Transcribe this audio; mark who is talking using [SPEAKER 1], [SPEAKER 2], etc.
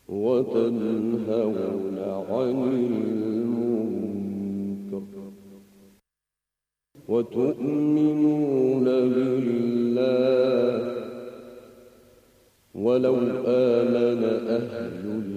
[SPEAKER 1] وتنهون عن المنكر وتؤمنون بالله ولو آمن أهل